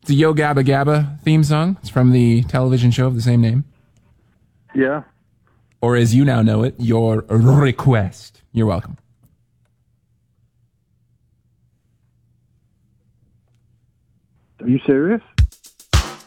It's a Yo Gabba Gabba theme song. It's from the television show of the same name. Yeah. Or as you now know it, your request. You're welcome. Are you serious?